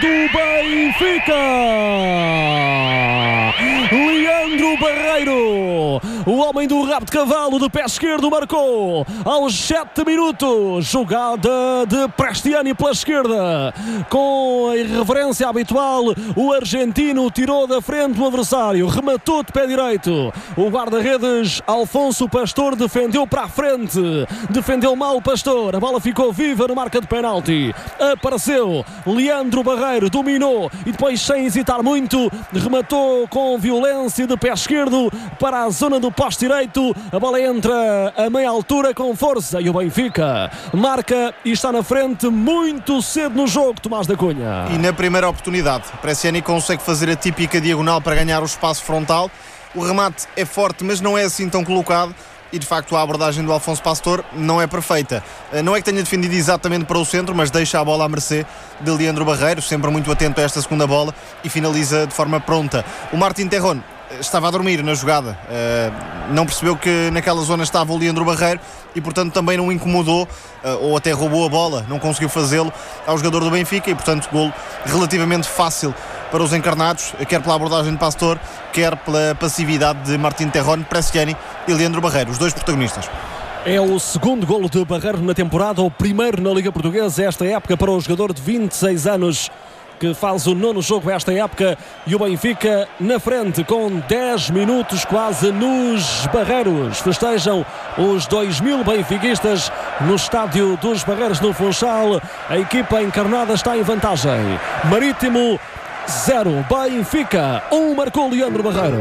do Benfica. Leandro Barreiro, o homem do rabo de cavalo de pé esquerdo, marcou aos 7 minutos. Jogada de Prestiani pela esquerda, com a irreverência habitual, o argentino tirou da frente o adversário, rematou de pé direito. O guarda-redes Alfonso Pastor defendeu para a frente, defendeu mal o Pastor, a bola ficou viva na marca de penalti. Apareceu Leandro Barreiro, dominou e depois, sem hesitar muito, rematou com violência de pé esquerdo para a zona do poste direito. A bola entra a meia altura com força e o Benfica marca e está na frente muito cedo no jogo, Tomás da Cunha. E na primeira oportunidade, Prestiani consegue fazer a típica diagonal para ganhar o espaço frontal. O remate é forte, mas não é assim tão colocado. E de facto a abordagem do Alfonso Pastor não é perfeita. Não é que tenha defendido exatamente para o centro, mas deixa a bola à mercê de Leandro Barreiro, sempre muito atento a esta segunda bola, e finaliza de forma pronta. O Martín Terrón estava a dormir na jogada, não percebeu que naquela zona estava o Leandro Barreiro e portanto também não incomodou, ou até roubou a bola, não conseguiu fazê-lo ao jogador do Benfica, e portanto golo relativamente fácil para os encarnados, quer pela abordagem de Pastor, quer pela passividade de Martín Terrón, Prestiani e Leandro Barreiro, os dois protagonistas. É o segundo golo de Barreiro na temporada, o primeiro na Liga Portuguesa esta época para o jogador de 26 anos, que faz o 9º jogo esta época, e o Benfica na frente com 10 minutos quase nos Barreiros. Festejam os 2.000 benfiquistas no estádio dos Barreiros no Funchal. A equipa encarnada está em vantagem. Marítimo 0, Benfica 1, marcou Leandro Barreiro.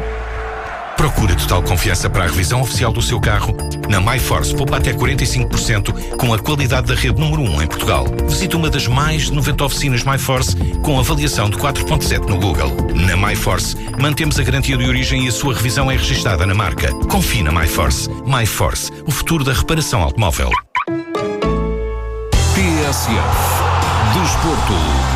Procura total confiança para a revisão oficial do seu carro. Na MyForce, poupa até 45% com a qualidade da rede número 1 em Portugal. Visite uma das mais de 90 oficinas MyForce com avaliação de 4.7 no Google. Na MyForce, mantemos a garantia de origem e a sua revisão é registada na marca. Confie na MyForce. MyForce, o futuro da reparação automóvel. TSF Desporto.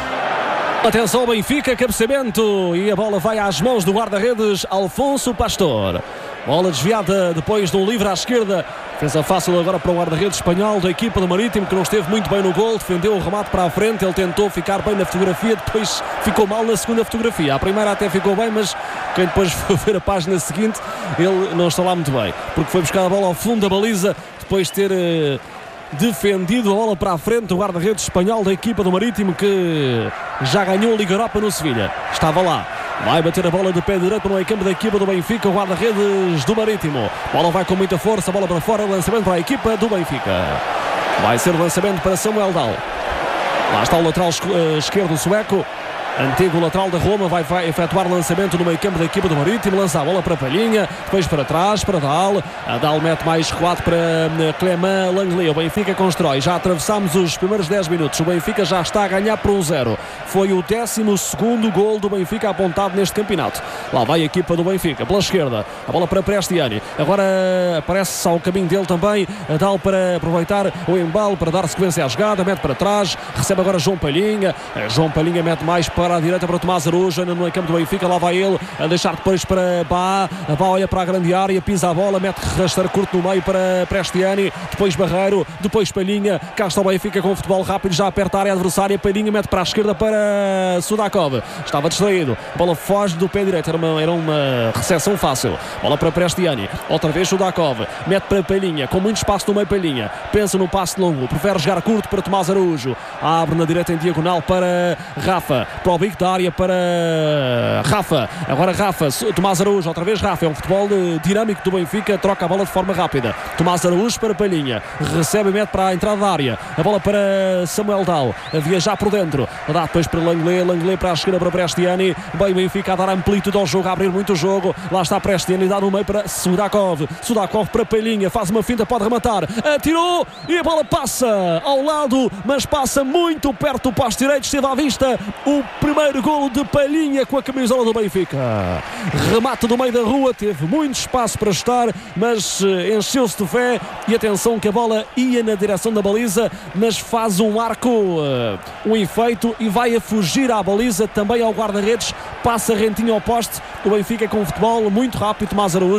Atenção, Benfica, cabeceamento, e a bola vai às mãos do guarda-redes Alfonso Pastor. Bola desviada depois de um livre à esquerda. Defesa fácil agora para o guarda-redes espanhol da equipa do Marítimo, que não esteve muito bem no gol, defendeu o remate para a frente, ele tentou ficar bem na fotografia, depois ficou mal na segunda fotografia. A primeira até ficou bem, mas quem depois foi ver a página seguinte, ele não está lá muito bem, porque foi buscar a bola ao fundo da baliza, depois de ter defendido a bola para a frente. O guarda-redes espanhol da equipa do Marítimo, que já ganhou a Liga Europa no Sevilha, estava lá. Vai bater a bola de pé direito no meio campo da equipa do Benfica, o guarda-redes do Marítimo. Bola vai com muita força, bola para fora, lançamento para a equipa do Benfica. Vai ser o lançamento para Samuel Dal. Lá está o lateral esquerdo sueco, antigo lateral da Roma, vai efetuar lançamento no meio campo da equipa do Marítimo, lança a bola para Palhinha, depois para trás, para Dal. A Dal mete mais recuado para Clément Langley. O Benfica constrói, já atravessamos os primeiros 10 minutos, o Benfica já está a ganhar por 1-0. Foi o 12º gol do Benfica apontado neste campeonato. Lá vai a equipa do Benfica, pela esquerda, a bola para Prestiani, agora aparece ao caminho dele também a Dal para aproveitar o embalo, para dar sequência à jogada, mete para trás, recebe agora João Palhinha. João Palhinha mete mais para a direita para Tomás Araújo, ainda no meio campo do Benfica, lá vai ele, a deixar depois para Bá. A Bá olha para a grande área, pisa a bola, mete rasteiro curto no meio para Prestiani, depois Barreiro, depois Palhinha. Cá está o Benfica com o futebol rápido, já aperta a área adversária. Palhinha mete para a esquerda para Sudakov, estava distraído, a bola foge do pé direito, era uma recepção fácil. Bola para Prestiani, outra vez Sudakov, mete para Palhinha, com muito espaço no meio. Palhinha pensa no passe longo, prefere jogar curto para Tomás Araújo, abre na direita em diagonal para Rafa, para o bico da área para Rafa. Agora Rafa, Tomás Araújo, outra vez Rafa. É um futebol dinâmico do Benfica, troca a bola de forma rápida. Tomás Araújo para Palhinha, recebe e mete para a entrada da área. A bola para Samuel Dal, a viajar por dentro, dá depois para Langley para a esquerda para Prestiani. Bem, Benfica a dar amplitude ao jogo, a abrir muito o jogo. Lá está Prestiani, dá no meio para Sudakov para Palhinha, faz uma finta, pode rematar, atirou e a bola passa ao lado, mas passa muito perto do poste direito. Esteve à vista o primeiro golo de Palhinha com a camisola do Benfica. Remate do meio da rua, teve muito espaço para estar, mas encheu-se de fé, e atenção que a bola ia na direção da baliza, mas faz um arco, um efeito, e vai a fugir à baliza, também ao guarda-redes, passa rentinho ao poste. O Benfica com o futebol muito rápido. Tomás Araújo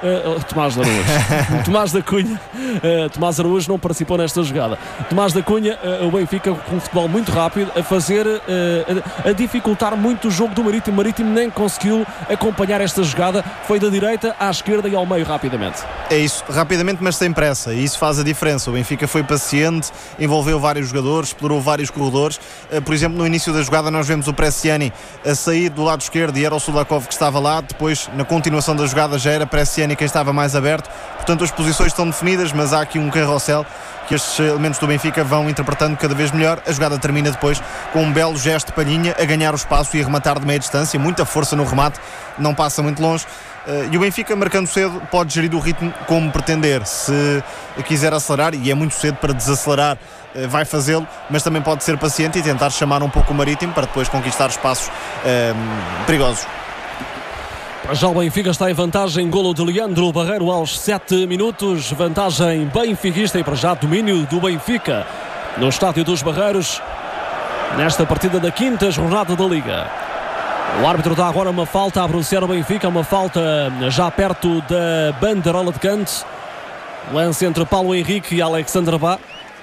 Tomás Araújo não participou nesta jogada. Tomás da Cunha, o Benfica com um futebol muito rápido, a fazer, a dificultar muito o jogo do Marítimo. O Marítimo nem conseguiu acompanhar esta jogada, foi da direita à esquerda e ao meio rapidamente. É isso, rapidamente, mas sem pressa, e isso faz a diferença. O Benfica foi paciente, envolveu vários jogadores, explorou vários corredores. Por exemplo, no início da jogada nós vemos o Bresciani a sair do lado esquerdo e era o Sudakov que estava lá. Depois, na continuação da jogada, já era Bresciani quem estava mais aberto. Portanto, as posições estão definidas, mas há aqui um carrossel que estes elementos do Benfica vão interpretando cada vez melhor. A jogada termina depois com um belo gesto de Palhinha a ganhar o espaço e a rematar de meia distância, muita força no remate, não passa muito longe. E o Benfica, marcando cedo, pode gerir o ritmo como pretender. Se quiser acelerar, e é muito cedo para desacelerar, vai fazê-lo, mas também pode ser paciente e tentar chamar um pouco o Marítimo para depois conquistar espaços perigosos. Já o Benfica está em vantagem, golo de Leandro Barreiro aos 7 minutos, vantagem benfiquista e para já domínio do Benfica no estádio dos Barreiros nesta partida da 5ª jornada da Liga. O árbitro dá agora uma falta a anunciar o Benfica, uma falta já perto da banderola de canto, lance entre Paulo Henrique e Alexandre Bá,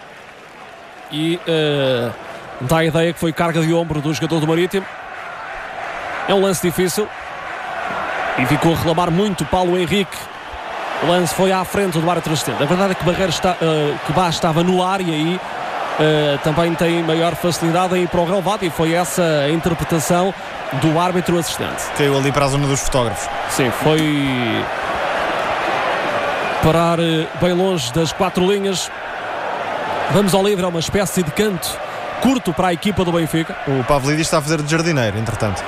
e dá a ideia que foi carga de ombro do jogador do Marítimo. É um lance difícil e ficou a reclamar muito Paulo Henrique. O lance foi à frente do árbitro assistente. A verdade é que que Bá estava no ar e aí também tem maior facilidade em ir para o relvado, e foi essa a interpretação do árbitro assistente. Caiu ali para a zona dos fotógrafos. Sim, foi parar bem longe das 4 linhas. Vamos ao livre, é uma espécie de canto curto para a equipa do Benfica. O Pavlidis está a fazer de jardineiro, entretanto.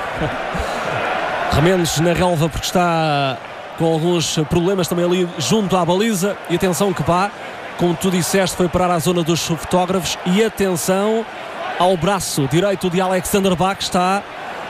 Remendes na relva porque está com alguns problemas também ali junto à baliza. E atenção que Bá, como tu disseste, foi parar à zona dos fotógrafos. E atenção ao braço direito de Alexandre Bá, que está...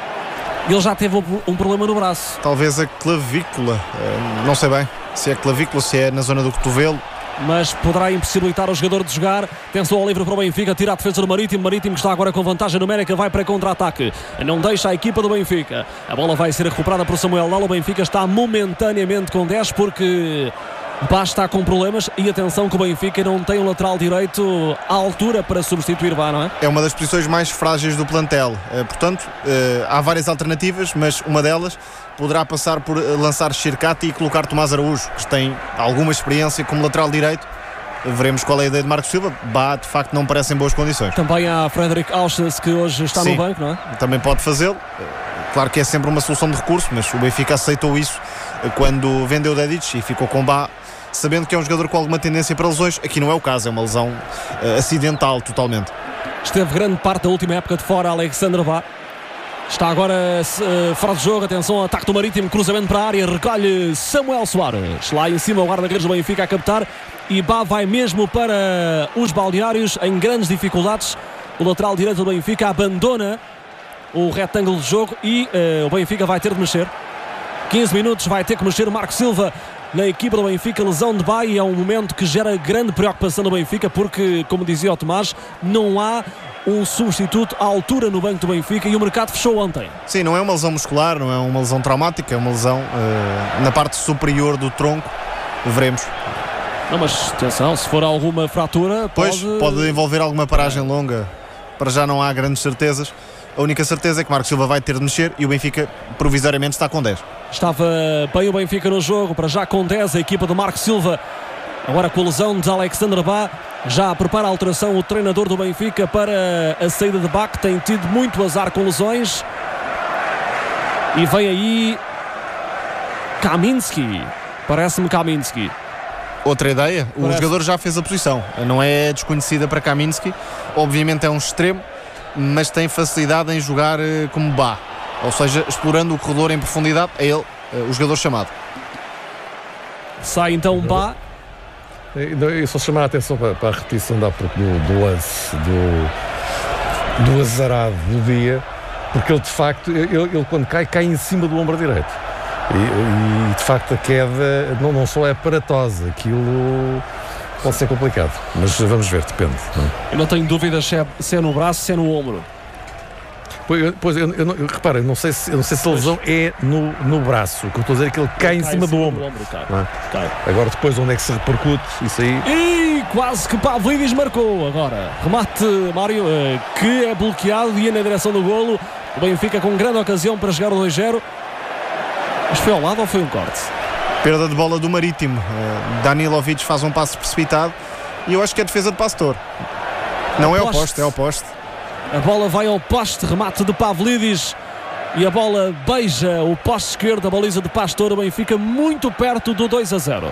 Ele já teve um problema no braço. Talvez a clavícula, não sei bem se é clavícula, se é na zona do cotovelo, mas poderá impossibilitar o jogador de jogar. Atenção ao livre para o Benfica, tira a defesa do Marítimo. Marítimo que está agora com vantagem numérica, vai para contra-ataque, não deixa a equipa do Benfica. A bola vai ser recuperada por Samuel Lala. O Benfica está momentaneamente com 10 porque Bá está com problemas. E atenção que o Benfica não tem um lateral direito à altura para substituir Bá, não é? É uma das posições mais frágeis do plantel, portanto há várias alternativas, mas uma delas poderá passar por lançar Xircati e colocar Tomás Araújo, que tem alguma experiência como lateral direito. Veremos qual é a ideia de Marcos Silva. Bá, de facto, não parece em boas condições. Também há Frederic Auschwitz, que hoje está no banco, não é? Também pode fazê-lo. Claro que é sempre uma solução de recurso, mas o Benfica aceitou isso quando vendeu Dedic e ficou com Bá, sabendo que é um jogador com alguma tendência para lesões. Aqui não é o caso, é uma lesão acidental totalmente. Esteve grande parte da última época de fora Alexandre Bá. Está agora fora de jogo. Atenção ao ataque do Marítimo, cruzamento para a área, recolhe Samuel Soares. Lá em cima o guarda-redes do Benfica a captar, e Bá vai mesmo para os balneários em grandes dificuldades. O lateral direito do Benfica abandona o retângulo de jogo e o Benfica vai ter de mexer. 15 minutos, vai ter que mexer Marco Silva na equipa do Benfica. Lesão de Bá, e é um momento que gera grande preocupação no Benfica, porque, como dizia o Tomás, não há um substituto à altura no banco do Benfica e o mercado fechou ontem. Sim, não é uma lesão muscular, não é uma lesão traumática, é uma lesão na parte superior do tronco. Veremos. Não, mas atenção, se for alguma fratura, pode envolver alguma paragem longa. Para já não há grandes certezas. A única certeza é que Marcos Silva vai ter de mexer e o Benfica provisoriamente está com 10. Estava bem o Benfica no jogo, para já com 10 a equipa do Marcos Silva. Agora com a lesão de Alexandre Bá, já prepara a alteração o treinador do Benfica para a saída de Bá, que tem tido muito azar com lesões. E vem aí Kaminski, parece-me Kaminski. Outra ideia, o jogador já fez a posição, não é desconhecida para Kaminski. Obviamente é um extremo, mas tem facilidade em jogar como Bá, ou seja, explorando o corredor em profundidade. É ele o jogador chamado. Sai então Bá. Eu só chamar a atenção para a repetição da do lance do azarado do dia, porque ele de facto, ele quando cai em cima do ombro direito e de facto a queda não só é aparatosa, aquilo pode ser complicado, mas vamos ver, depende. Eu não tenho dúvidas se é no braço, se é no ombro. Pois repara, eu não sei se a lesão é no braço. O que eu estou a dizer é que ele cai em cima do ombro. Cai. Agora depois onde é que se repercute isso aí? E quase que Pavlidis marcou agora. Remate, Mário, que é bloqueado e ia na direção do golo. O Benfica com grande ocasião para chegar ao 2-0. Mas foi ao lado ou foi um corte? Perda de bola do Marítimo. Danilovic faz um passo precipitado e eu acho que é defesa de Pastor. Não é ao poste, é ao poste. A bola vai ao poste, remate de Pavlidis e a bola beija o poste esquerdo, a baliza de Pastor. O Benfica muito perto do 2-0.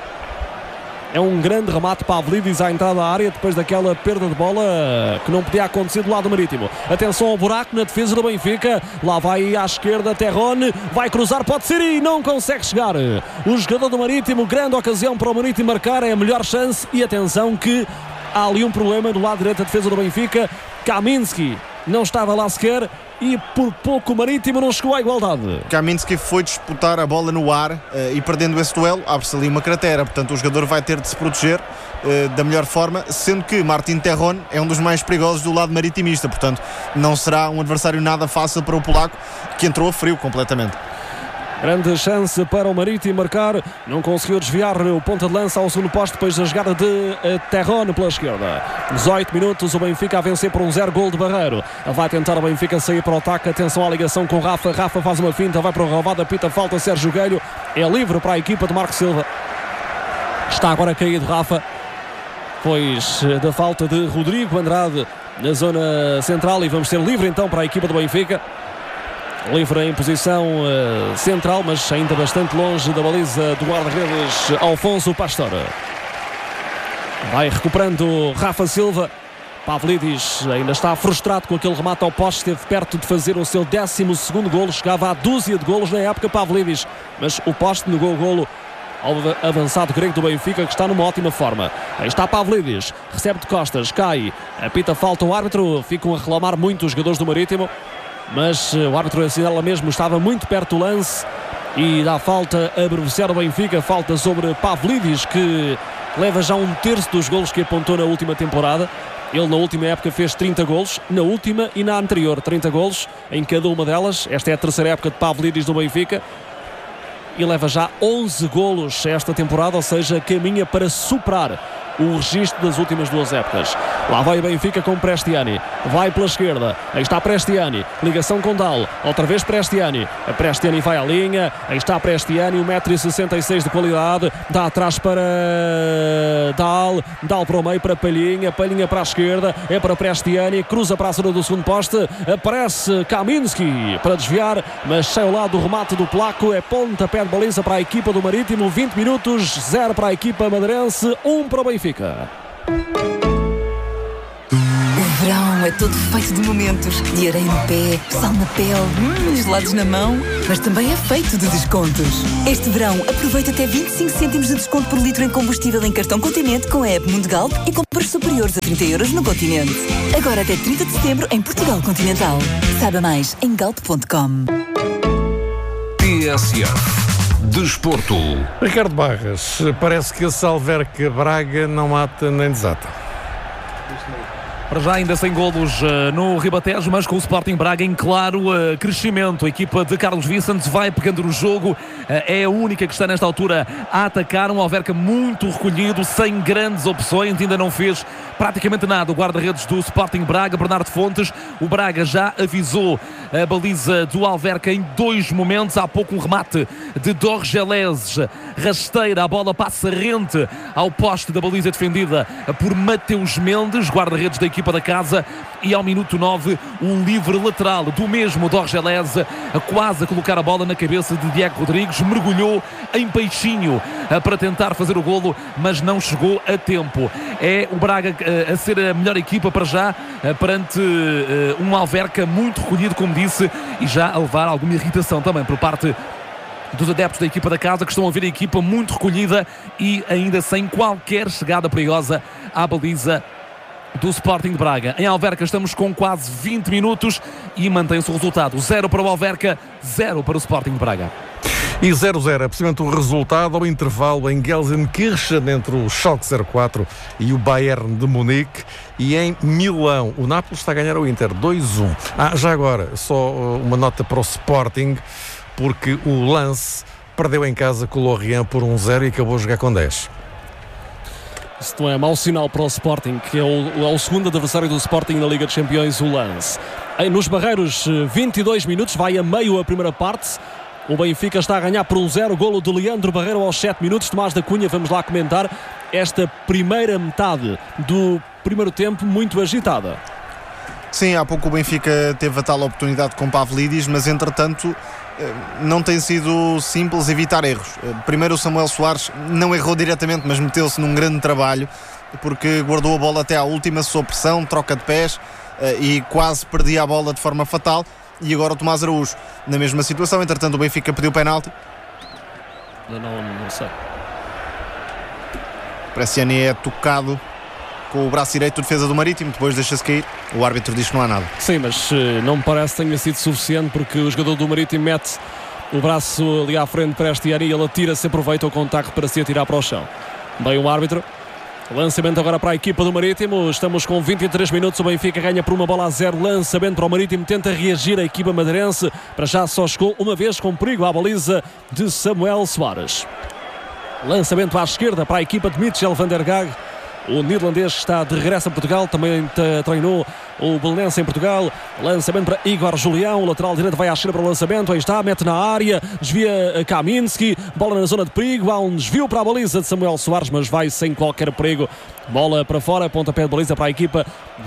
É um grande remate Pavlidis à entrada da área depois daquela perda de bola que não podia acontecer do lado do Marítimo. Atenção ao buraco na defesa do Benfica. Lá vai à esquerda Terrone, vai cruzar, pode ser e não consegue chegar. O jogador do Marítimo, grande ocasião para o Marítimo marcar, é a melhor chance. E atenção que há ali um problema do lado direito da defesa do Benfica. Kaminski não estava lá sequer e por pouco o Marítimo não chegou à igualdade. Kaminski foi disputar a bola no ar e perdendo esse duelo abre-se ali uma cratera, portanto o jogador vai ter de se proteger da melhor forma, sendo que Martin Terrone é um dos mais perigosos do lado maritimista, portanto não será um adversário nada fácil para o polaco, que entrou a frio completamente. Grande chance para o Marítimo marcar, não conseguiu desviar o ponta de lança ao segundo poste depois da jogada de Terrone pela esquerda. 18 minutos, o Benfica a vencer por 1-0, gol de Barreiro. Vai tentar o Benfica sair para o ataque, atenção à ligação com Rafa faz uma finta, vai para o relvado, apita falta Sérgio Guelho, é livre para a equipa de Marco Silva. Está agora caído Rafa, pois da falta de Rodrigo Andrade na zona central, e vamos ser livre então para a equipa do Benfica. Livre em posição central, mas ainda bastante longe da baliza do guarda-redes Alfonso Pastor. Vai recuperando Rafa Silva. Pavlidis ainda está frustrado com aquele remate ao poste, esteve perto de fazer o seu 12º golo, chegava a dúzia de golos na época Pavlidis, mas o poste negou o golo ao avançado grego do Benfica, que está numa ótima forma. Aí está Pavlidis, recebe de costas, cai, apita falta o árbitro, ficam a reclamar muito os jogadores do Marítimo, mas o árbitro assinala mesmo, estava muito perto do lance e dá falta a beneficiar o Benfica, falta sobre Pavlidis, que leva já 1/3 dos golos que apontou na última temporada. Ele na última época fez 30 golos, na última e na anterior 30 golos em cada uma delas. Esta é a terceira época de Pavlidis no Benfica e leva já 11 golos esta temporada, ou seja, caminha para superar o registro das últimas duas épocas. Lá vai o Benfica com Prestiani, vai pela esquerda, aí está Prestiani, ligação com Dal, outra vez Prestiani, a Prestiani vai à linha, aí está Prestiani, 1,66 m de qualidade, dá atrás para Dal para o meio para Palhinha para a esquerda, é para Prestiani, cruza para a zona do segundo poste, aparece Kaminski para desviar, mas sai ao lado do remate do polaco, é pontapé de baliza para a equipa do Marítimo. 20 minutos, 0 para a equipa madeirense, 1 para o Benfica. O verão é todo feito de momentos, de areia no pé, sal na pele, gelados na mão, mas também é feito de descontos. Este verão aproveita até 25 cêntimos de desconto por litro em combustível em cartão Continente com a app Mundigalp e compras superiores a 30 € no Continente. Agora até 30 de setembro em Portugal Continental. Saiba mais em galp.com. TSF Desporto. Ricardo Barras, parece que esse Alverca Braga não mata nem desata. Para já ainda sem golos no Ribatejo, mas com o Sporting Braga em claro crescimento. A equipa de Carlos Vicente vai pegando no jogo, é a única que está nesta altura a atacar. Um Alverca muito recolhido, sem grandes opções, ainda não fez praticamente nada o guarda-redes do Sporting Braga, Bernardo Fontes. O Braga já avisou a baliza do Alverca em 2 momentos. Há pouco um remate de Dorgelés, rasteira, a bola passa rente ao poste da baliza defendida por Mateus Mendes, guarda-redes da equipa da casa, e ao minuto 9 um livre lateral do mesmo Dorgelés, quase a colocar a bola na cabeça de Diego Rodrigues, mergulhou em peixinho para tentar fazer o golo, mas não chegou a tempo. É o Braga a ser a melhor equipa para já, perante um Alverca muito recolhido, como disse, e já a levar alguma irritação também por parte dos adeptos da equipa da casa, que estão a ver a equipa muito recolhida e ainda sem qualquer chegada perigosa à baliza do Sporting de Braga. Em Alverca estamos com quase 20 minutos e mantém-se o resultado: 0 para o Alverca, 0 para o Sporting de Braga. E 0-0, é precisamente o resultado ao intervalo em Gelsenkirchen entre o Schalke 04 e o Bayern de Munique. E em Milão, o Nápoles está a ganhar o Inter 2-1. Já agora, só uma nota para o Sporting, porque o Lens perdeu em casa com o Lorient por 1-0 e acabou a jogar com 10. Isso não é mau sinal para o Sporting, que é o segundo adversário do Sporting na Liga dos Campeões, o Lens. Nos Barreiros, 22 minutos, vai a meio a primeira parte. O Benfica está a ganhar por 1-0, golo de Leandro Barreiro aos 7 minutos. Tomás da Cunha, vamos lá comentar esta primeira metade do primeiro tempo, muito agitada. Sim, há pouco o Benfica teve a tal oportunidade com Pavlidis, mas entretanto não tem sido simples evitar erros. Primeiro o Samuel Soares não errou diretamente, mas meteu-se num grande trabalho, porque guardou a bola até à última, sob pressão, troca de pés e quase perdia a bola de forma fatal. E agora o Tomás Araújo na mesma situação. Entretanto o Benfica pediu penalti. Não sei. Bresciani é tocado com o braço direito de defesa do Marítimo, depois deixa-se cair. O árbitro diz que não há nada. Sim, mas não me parece que tenha sido suficiente, porque o jogador do Marítimo mete o braço ali à frente para Bresciani e ele atira-se, aproveita o contacto para se atirar para o chão. Bem o árbitro. Lançamento agora para a equipa do Marítimo. Estamos com 23 minutos. O Benfica ganha por 1-0. Lançamento para o Marítimo. Tenta reagir a equipa madeirense. Para já só chegou uma vez com perigo à baliza de Samuel Soares. Lançamento à esquerda para a equipa de Mitchell van der Gaag. O neerlandês está de regresso a Portugal. Também treinou o belenense em Portugal. Lançamento para Igor Julião. O lateral direito vai à esquerda para o lançamento. Aí está, mete na área. Desvia Kaminski. Bola na zona de perigo. Há um desvio para a baliza de Samuel Soares, mas vai sem qualquer perigo. Bola para fora. Pontapé de baliza para a equipa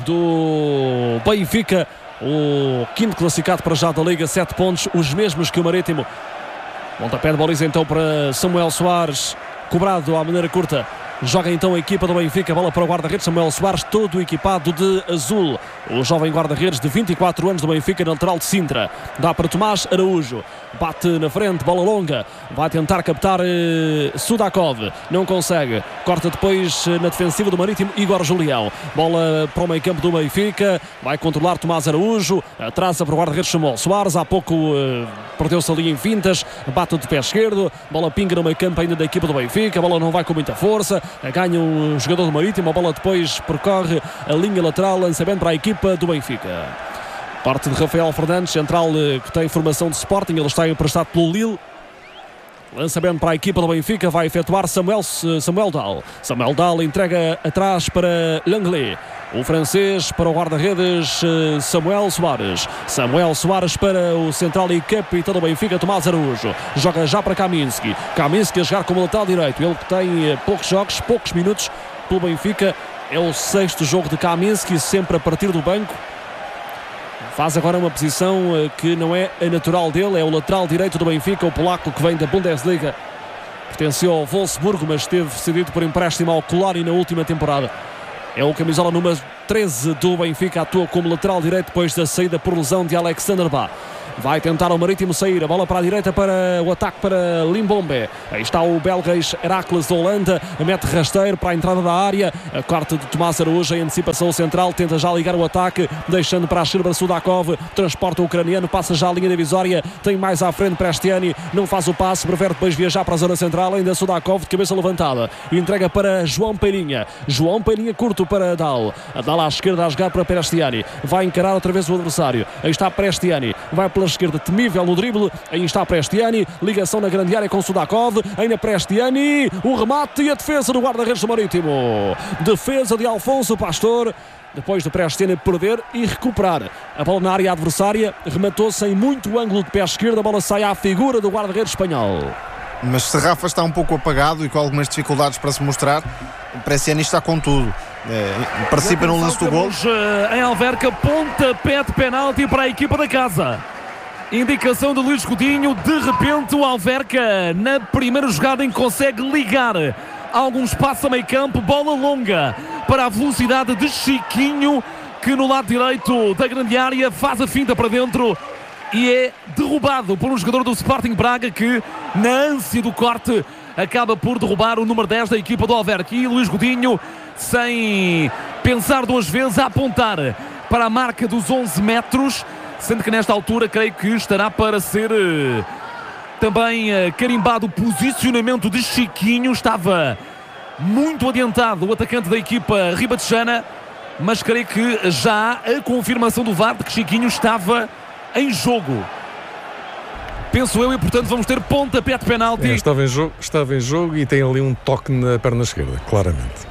do Benfica. O quinto classificado para já da Liga. 7 pontos, os mesmos que o Marítimo. Pontapé de baliza então para Samuel Soares. Cobrado à maneira curta. Joga então a equipa do Benfica, bola para o guarda-redes Samuel Soares, todo equipado de azul. O jovem guarda-redes de 24 anos do Benfica, na lateral de Sintra. Dá para Tomás Araújo, bate na frente, bola longa, vai tentar captar Sudakov, não consegue. Corta depois na defensiva do Marítimo, Igor Julião. Bola para o meio campo do Benfica, vai controlar Tomás Araújo, atrasa para o guarda-redes Samuel Soares. Há pouco perdeu-se ali em fintas, bate de pé esquerdo, bola pinga no meio campo ainda da equipa do Benfica, a bola não vai com muita força. Ganha o jogador do Marítimo, a bola depois percorre a linha lateral, lançamento para a equipa do Benfica. Parte de Rafael Fernandes, central que tem formação de Sporting, ele está emprestado pelo Lille. Lançamento para a equipa do Benfica, vai efetuar Samuel Dahl. Samuel Dahl entrega atrás para Langley. O francês para o guarda-redes Samuel Soares. Samuel Soares para o central e capitão do Benfica, Tomás Araújo. Joga já para Kaminski. Kaminski a jogar como lateral direito. Ele que tem poucos jogos, poucos minutos pelo Benfica. É o 6º jogo de Kaminski, sempre a partir do banco. Faz agora uma posição que não é a natural dele. É o lateral direito do Benfica, o polaco que vem da Bundesliga. Pertenceu ao Wolfsburgo, mas esteve cedido por empréstimo ao Colónia na última temporada. É o camisola número 13 do Benfica, atua como lateral direito depois da saída por lesão de Alexander Bá. Vai tentar o Marítimo sair, a bola para a direita para o ataque para Limbombe. Aí está o belgas Heracles da Holanda, mete rasteiro para a entrada da área, a corte de Tomás Araújo em antecipação central, tenta já ligar o ataque, deixando para a esquerda Sudakov, transporta o ucraniano, passa já a linha divisória, tem mais à frente Bresciani, não faz o passe, prefere depois viajar para a zona central, ainda Sudakov de cabeça levantada, entrega para João Peirinha curto para Dahl, a Dahl à esquerda a jogar para Bresciani, vai encarar outra vez o adversário, aí está Bresciani, vai pela esquerda, temível no drible, aí está Bresciani, ligação na grande área com Sudakov, ainda Bresciani, o remate e a defesa do guarda-redes do Marítimo, defesa de Alfonso Pastor, depois de Bresciani perder e recuperar a bola na área adversária, rematou sem muito ângulo de pé esquerdo, a bola sai à figura do guarda-redes espanhol. Mas Serrafa está um pouco apagado e com algumas dificuldades para se mostrar. Bresciani está com tudo. Participa no lance do gol. Em Alverca, pontapé de penalti para a equipa da casa. Indicação de Luís Coutinho. De repente o Alverca, na primeira jogada em que consegue ligar algum espaço a meio campo, bola longa para a velocidade de Chiquinho, que no lado direito da grande área faz a finta para dentro e é derrubado por um jogador do Sporting Braga que, na ânsia do corte, acaba por derrubar o número 10 da equipa do Alverca. E Luís Coutinho, sem pensar duas vezes, a apontar para a marca dos 11 metros, sendo que nesta altura creio que estará para ser Também carimbado o posicionamento de Chiquinho. Estava muito adiantado o atacante da equipa ribatejana, mas creio que já há a confirmação do VAR de que Chiquinho estava em jogo. Penso eu, e portanto vamos ter pontapé de penalti. Estava em jogo e tem ali um toque na perna esquerda, claramente.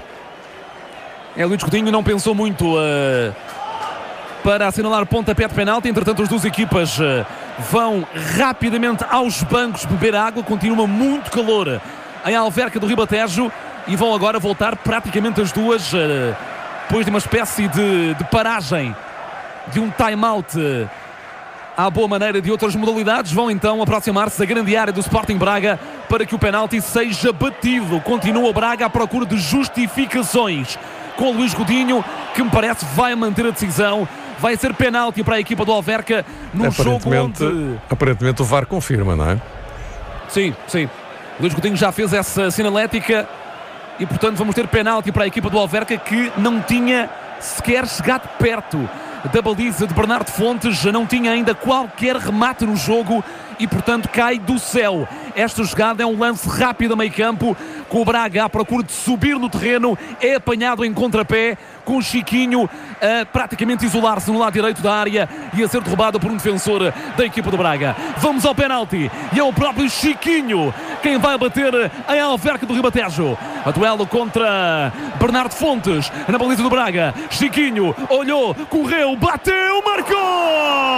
Luís Coutinho não pensou muito para assinalar pontapé de penalti. Entretanto, as duas equipas vão rapidamente aos bancos beber água. Continua muito calor em Alverca do Ribatejo e vão agora voltar praticamente as duas, depois de uma espécie de paragem, de um time-out à boa maneira de outras modalidades. Vão então aproximar-se da grande área do Sporting Braga para que o penalti seja batido. Continua o Braga à procura de justificações com o Luís Coutinho, que me parece vai manter a decisão. Vai ser penalti para a equipa do Alverca num jogo onde... Aparentemente o VAR confirma, não é? Sim. Luís Coutinho já fez essa sinalética e portanto vamos ter penalti para a equipa do Alverca, que não tinha sequer chegado perto da baliza de Bernardo Fontes, não tinha ainda qualquer remate no jogo e portanto cai do céu. Esta jogada é um lance rápido a meio campo, com o Braga à procura de subir no terreno, é apanhado em contrapé, com o Chiquinho a praticamente isolar-se no lado direito da área e a ser derrubado por um defensor da equipa do Braga. Vamos ao penalti e é o próprio Chiquinho quem vai bater em Alverca do Ribatejo. A duelo contra Bernardo Fontes na baliza do Braga. Chiquinho olhou, correu, bateu, marcou!